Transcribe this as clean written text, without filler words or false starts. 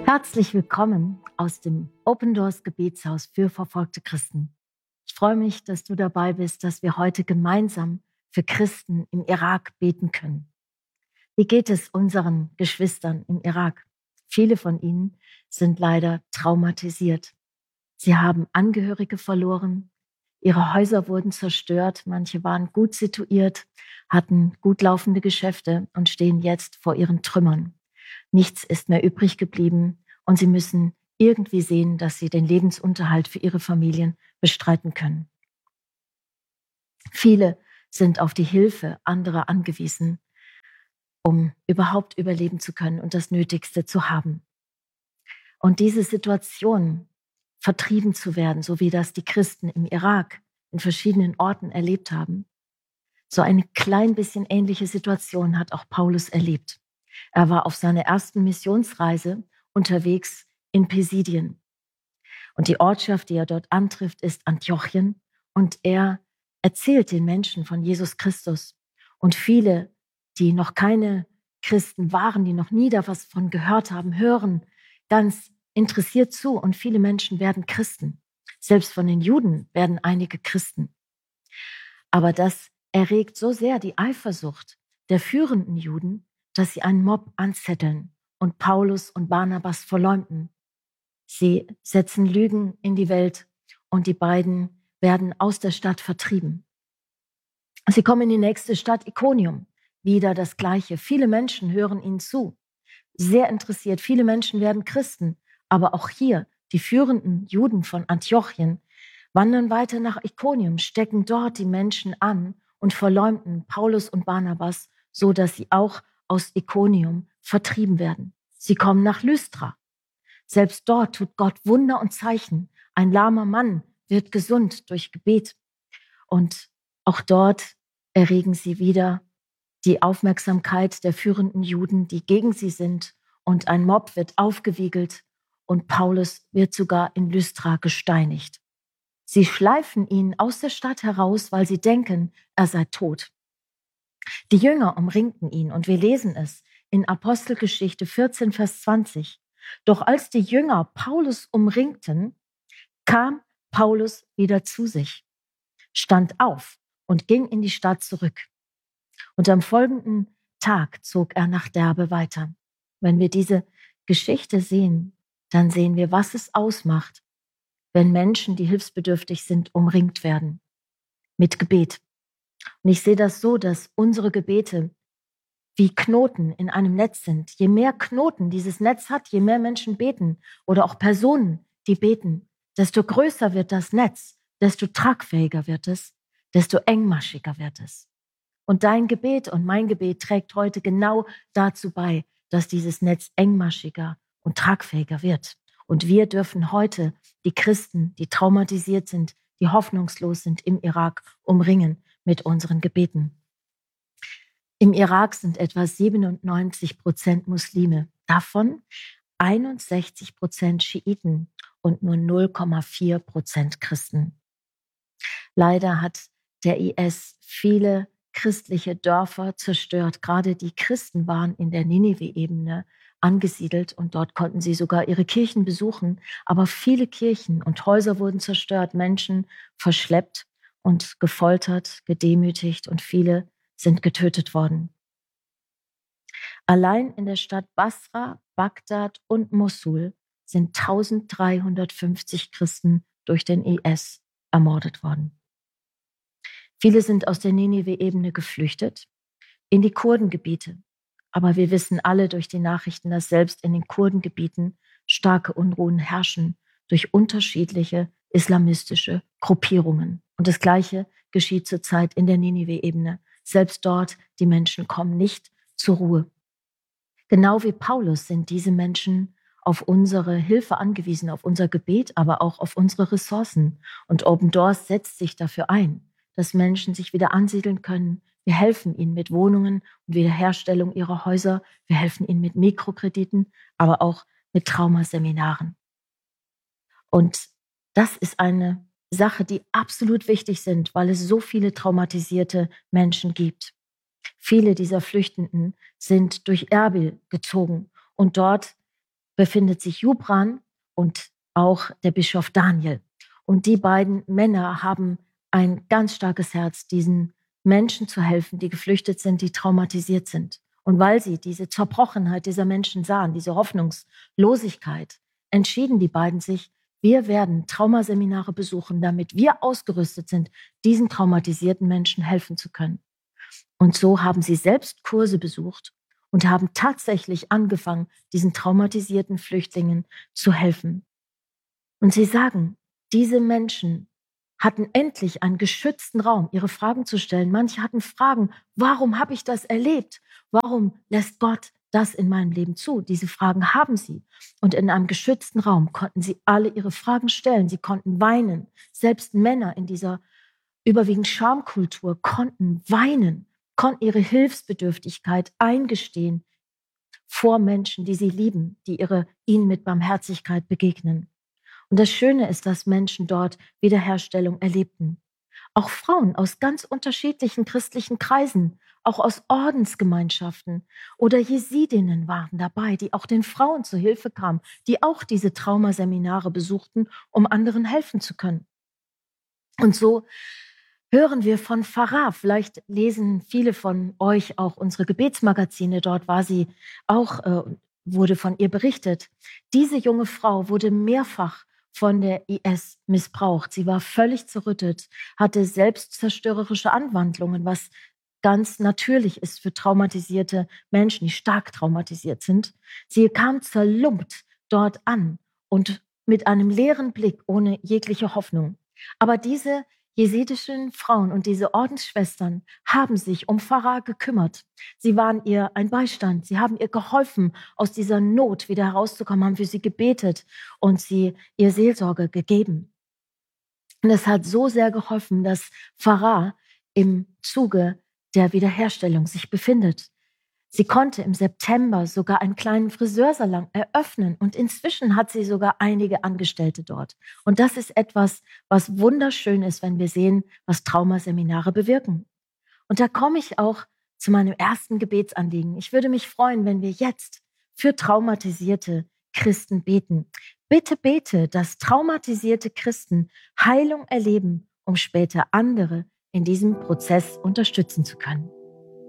Herzlich willkommen aus dem Open Doors Gebetshaus für verfolgte Christen. Ich freue mich, dass du dabei bist, dass wir heute gemeinsam für Christen im Irak beten können. Wie geht es unseren Geschwistern im Irak? Viele von ihnen sind leider traumatisiert. Sie haben Angehörige verloren, ihre Häuser wurden zerstört, manche waren gut situiert, hatten gut laufende Geschäfte und stehen jetzt vor ihren Trümmern. Nichts ist mehr übrig geblieben und sie müssen irgendwie sehen, dass sie den Lebensunterhalt für ihre Familien bestreiten können. Viele sind auf die Hilfe anderer angewiesen, um überhaupt überleben zu können und das Nötigste zu haben. Und diese Situation, vertrieben zu werden, so wie das die Christen im Irak in verschiedenen Orten erlebt haben, so eine klein bisschen ähnliche Situation hat auch Paulus erlebt. Er war auf seiner ersten Missionsreise unterwegs in Pisidien. Und die Ortschaft, die er dort antrifft, ist Antiochien. Und er erzählt den Menschen von Jesus Christus. Und viele, die noch keine Christen waren, die noch nie da was von gehört haben, hören ganz interessiert zu. Und viele Menschen werden Christen. Selbst von den Juden werden einige Christen. Aber das erregt so sehr die Eifersucht der führenden Juden, dass sie einen Mob anzetteln und Paulus und Barnabas verleumden. Sie setzen Lügen in die Welt und die beiden werden aus der Stadt vertrieben. Sie kommen in die nächste Stadt, Ikonium. Wieder das Gleiche. Viele Menschen hören ihnen zu. Sehr interessiert. Viele Menschen werden Christen. Aber auch hier, die führenden Juden von Antiochien wandern weiter nach Ikonium, stecken dort die Menschen an und verleumden Paulus und Barnabas, so dass sie auch aus Ikonium vertrieben werden. Sie kommen nach Lystra. Selbst dort tut Gott Wunder und Zeichen. Ein lahmer Mann wird gesund durch Gebet. Und auch dort erregen sie wieder die Aufmerksamkeit der führenden Juden, die gegen sie sind. Und ein Mob wird aufgewiegelt und Paulus wird sogar in Lystra gesteinigt. Sie schleifen ihn aus der Stadt heraus, weil sie denken, er sei tot. Die Jünger umringten ihn und wir lesen es in Apostelgeschichte 14, Vers 20. Doch als die Jünger Paulus umringten, kam Paulus wieder zu sich, stand auf und ging in die Stadt zurück. Und am folgenden Tag zog er nach Derbe weiter. Wenn wir diese Geschichte sehen, dann sehen wir, was es ausmacht, wenn Menschen, die hilfsbedürftig sind, umringt werden mit Gebet. Und ich sehe das so, dass unsere Gebete wie Knoten in einem Netz sind. Je mehr Knoten dieses Netz hat, je mehr Menschen beten oder auch Personen, die beten, desto größer wird das Netz, desto tragfähiger wird es, desto engmaschiger wird es. Und dein Gebet und mein Gebet trägt heute genau dazu bei, dass dieses Netz engmaschiger und tragfähiger wird. Und wir dürfen heute die Christen, die traumatisiert sind, die hoffnungslos sind im Irak, umringen mit unseren Gebeten. Im Irak sind etwa 97% Muslime, davon 61% Schiiten und nur 0,4% Christen. Leider hat der IS viele christliche Dörfer zerstört. Gerade die Christen waren in der Ninive-Ebene angesiedelt und dort konnten sie sogar ihre Kirchen besuchen. Aber viele Kirchen und Häuser wurden zerstört, Menschen verschleppt und gefoltert, gedemütigt und viele sind getötet worden. Allein in der Stadt Basra, Bagdad und Mosul sind 1350 Christen durch den IS ermordet worden. Viele sind aus der Ninive-Ebene geflüchtet in die Kurdengebiete. Aber wir wissen alle durch die Nachrichten, dass selbst in den Kurdengebieten starke Unruhen herrschen durch unterschiedliche islamistische Gruppierungen. Und das Gleiche geschieht zurzeit in der Ninive-Ebene. Selbst dort, die Menschen kommen nicht zur Ruhe. Genau wie Paulus sind diese Menschen auf unsere Hilfe angewiesen, auf unser Gebet, aber auch auf unsere Ressourcen. Und Open Doors setzt sich dafür ein, dass Menschen sich wieder ansiedeln können. Wir helfen ihnen mit Wohnungen und Wiederherstellung ihrer Häuser. Wir helfen ihnen mit Mikrokrediten, aber auch mit Traumaseminaren. Und das ist eine Sache, die absolut wichtig sind, weil es so viele traumatisierte Menschen gibt. Viele dieser Flüchtenden sind durch Erbil gezogen und dort befindet sich Jubran und auch der Bischof Daniel. Und die beiden Männer haben ein ganz starkes Herz, diesen Menschen zu helfen, die geflüchtet sind, die traumatisiert sind. Und weil sie diese Zerbrochenheit dieser Menschen sahen, diese Hoffnungslosigkeit, entschieden die beiden sich, wir werden Traumaseminare besuchen, damit wir ausgerüstet sind, diesen traumatisierten Menschen helfen zu können. Und so haben sie selbst Kurse besucht und haben tatsächlich angefangen, diesen traumatisierten Flüchtlingen zu helfen. Und sie sagen, diese Menschen hatten endlich einen geschützten Raum, ihre Fragen zu stellen. Manche hatten Fragen, warum habe ich das erlebt? Warum lässt Gott das in meinem Leben zu? Diese Fragen haben sie. Und in einem geschützten Raum konnten sie alle ihre Fragen stellen. Sie konnten weinen. Selbst Männer in dieser überwiegend Schamkultur konnten weinen, konnten ihre Hilfsbedürftigkeit eingestehen vor Menschen, die sie lieben, die ihnen mit Barmherzigkeit begegnen. Und das Schöne ist, dass Menschen dort Wiederherstellung erlebten. Auch Frauen aus ganz unterschiedlichen christlichen Kreisen, auch aus Ordensgemeinschaften oder Jesidinnen waren dabei, die auch den Frauen zu Hilfe kamen, die auch diese Traumaseminare besuchten, um anderen helfen zu können. Und so hören wir von Farah. Vielleicht lesen viele von euch auch unsere Gebetsmagazine. Dort war sie auch, wurde von ihr berichtet. Diese junge Frau wurde mehrfach von der IS missbraucht. Sie war völlig zerrüttet, hatte selbstzerstörerische Anwandlungen, was ganz natürlich ist für traumatisierte Menschen, die stark traumatisiert sind. Sie kam zerlumpt dort an und mit einem leeren Blick, ohne jegliche Hoffnung. Aber diese jesidischen Frauen und diese Ordensschwestern haben sich um Farah gekümmert. Sie waren ihr ein Beistand. Sie haben ihr geholfen, aus dieser Not wieder herauszukommen, haben für sie gebetet und sie ihr Seelsorge gegeben. Und es hat so sehr geholfen, dass Farah im Zuge der Wiederherstellung sich befindet. Sie konnte im September sogar einen kleinen Friseursalon eröffnen und inzwischen hat sie sogar einige Angestellte dort. Und das ist etwas, was wunderschön ist, wenn wir sehen, was Traumaseminare bewirken. Und da komme ich auch zu meinem ersten Gebetsanliegen. Ich würde mich freuen, wenn wir jetzt für traumatisierte Christen beten. Bitte bete, dass traumatisierte Christen Heilung erleben, um später andere in diesem Prozess unterstützen zu können.